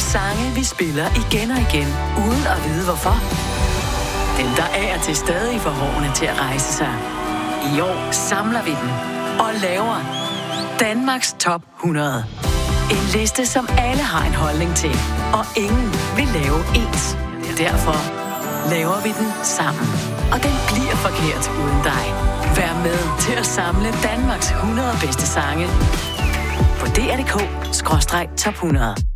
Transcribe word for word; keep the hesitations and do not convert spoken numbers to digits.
Sange, vi spiller igen og igen, uden at vide hvorfor. Dem, der er til stadig for hårene til at rejse sig. I år samler vi dem og laver Danmarks Top hundrede. En liste, som alle har en holdning til, og ingen vil lave ens. Derfor laver vi den sammen. Og den bliver forkert uden dig. Vær med til at samle Danmarks hundrede bedste sange på D R punktum D K skråstreg top hundrede.